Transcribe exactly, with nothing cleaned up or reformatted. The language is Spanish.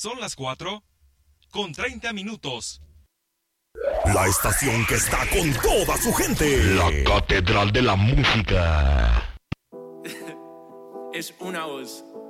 Son las cuatro con treinta minutos. La estación que está con toda su gente. La Catedral de la Música. Es una voz.